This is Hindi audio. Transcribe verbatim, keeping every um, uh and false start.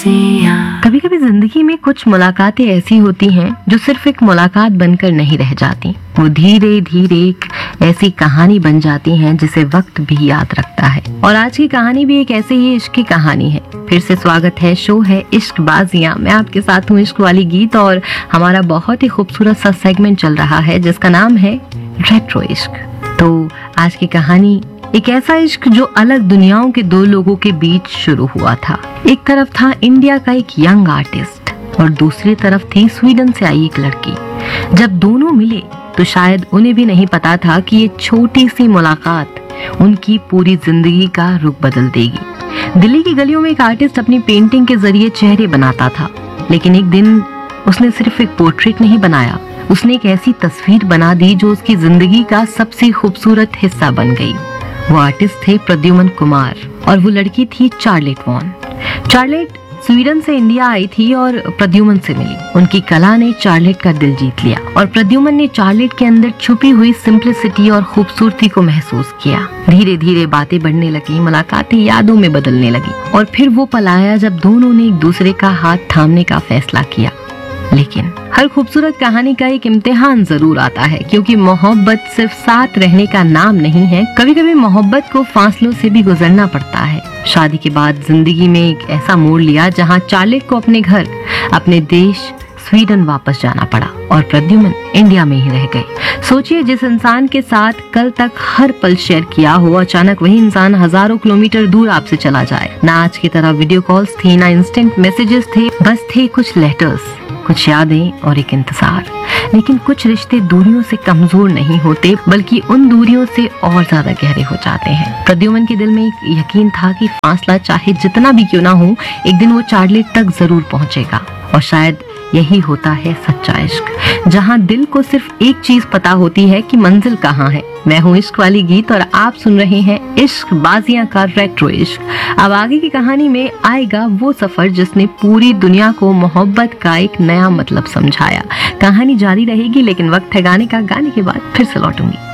बाजियां। कभी कभी जिंदगी में कुछ मुलाकातें ऐसी होती हैं जो सिर्फ एक मुलाकात बनकर नहीं रह जाती, वो धीरे धीरे एक ऐसी कहानी बन जाती हैं जिसे वक्त भी याद रखता है। और आज की कहानी भी एक ऐसे ही इश्क की कहानी है। फिर से स्वागत है, शो है इश्क बाजियां। मैं आपके साथ हूँ इश्क वाली गीत और हमारा बहुत ही खूबसूरत सा सेगमेंट चल रहा है जिसका नाम है रेट्रो इश्क। तो आज की कहानी एक ऐसा इश्क जो अलग दुनियाओं के दो लोगों के बीच शुरू हुआ था। एक तरफ था इंडिया का एक यंग आर्टिस्ट और दूसरी तरफ थी स्वीडन से आई एक लड़की। जब दोनों मिले तो शायद उन्हें भी नहीं पता था कि ये छोटी सी मुलाकात उनकी पूरी जिंदगी का रुख बदल देगी। दिल्ली की गलियों में एक आर्टिस्ट अपनी पेंटिंग के जरिए चेहरे बनाता था, लेकिन एक दिन उसने सिर्फ एक पोर्ट्रेट नहीं बनाया, उसने एक ऐसी तस्वीर बना दी जो उसकी जिंदगी का सबसे खूबसूरत हिस्सा बन गई। वो आर्टिस्ट थे प्रद्युमन कुमार और वो लड़की थी चार्लेट वॉन। चार्लेट स्वीडन से इंडिया आई थी और प्रद्युमन से मिली। उनकी कला ने चार्लेट का दिल जीत लिया और प्रद्युमन ने चार्लेट के अंदर छुपी हुई सिंप्लिसिटी और खूबसूरती को महसूस किया। धीरे धीरे बातें बढ़ने लगी, मुलाकातें यादों में बदलने लगी और फिर वो पल आया जब दोनों ने एक दूसरे का हाथ थामने का फैसला किया। लेकिन हर खूबसूरत कहानी का एक इम्तिहान जरूर आता है, क्योंकि मोहब्बत सिर्फ साथ रहने का नाम नहीं है। कभी कभी मोहब्बत को फासलों से भी गुजरना पड़ता है। शादी के बाद जिंदगी में एक ऐसा मोड़ लिया जहां चार्लेट को अपने घर, अपने देश स्वीडन वापस जाना पड़ा और प्रद्युमन इंडिया में ही रह गए। सोचिए, जिस इंसान के साथ कल तक हर पल शेयर किया हो, अचानक वही इंसान हजारों किलोमीटर दूर आपसे चला जाए। ना आज की तरह वीडियो कॉल्स थी, ना इंस्टेंट मैसेजेस थे, बस थे कुछ लेटर्स, कुछ यादें और एक इंतजार। लेकिन कुछ रिश्ते दूरियों से कमजोर नहीं होते, बल्कि उन दूरियों से और ज्यादा गहरे हो जाते हैं। प्रद्युमन के दिल में एक यकीन था कि फासला चाहे जितना भी क्यों ना हो, एक दिन वो चार्लेट तक जरूर पहुंचेगा। और शायद यही होता है सच्चा इश्क, जहां दिल को सिर्फ एक चीज पता होती है कि मंजिल कहाँ है। मैं हूँ इश्क वाली गीत और आप सुन रहे हैं इश्क बाजियां का रेट्रो इश्क। अब आगे की कहानी में आएगा वो सफर जिसने पूरी दुनिया को मोहब्बत का एक नया मतलब समझाया। कहानी जारी रहेगी, लेकिन वक्त है गाने का। गाने के बाद फिर से लौटूंगी।